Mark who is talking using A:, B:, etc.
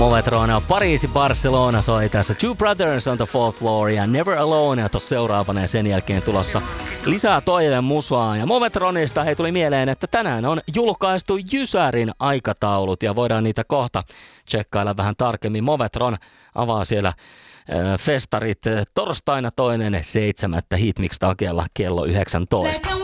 A: Movetron Pariisi Barcelona soi tässä Two Brothers on the Fourth Floor ja Never Alone ja tossa seuraavana ja sen jälkeen tulossa lisää toivemusaa. Ja Movetronista tuli mieleen, että tänään on julkaistu Jysärin aikataulut ja voidaan niitä kohta tsekkailla vähän tarkemmin. Movetron avaa siellä festarit torstaina 2.7. Hitmix-takeella kello 19.